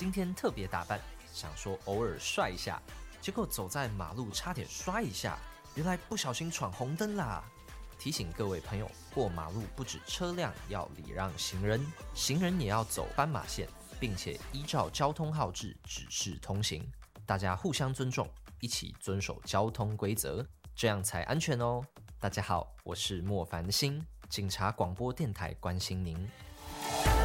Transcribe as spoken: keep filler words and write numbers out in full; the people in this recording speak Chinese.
今天特别打扮，想说偶尔帅一下，结果走在马路差点摔一下，原来不小心闯红灯啦。提醒各位朋友，过马路不止车辆要礼让行人，行人也要走斑马线，并且依照交通号志指示通行。大家互相尊重，一起遵守交通规则，这样才安全哦。大家好，我是莫凡星，警察广播电台关心您。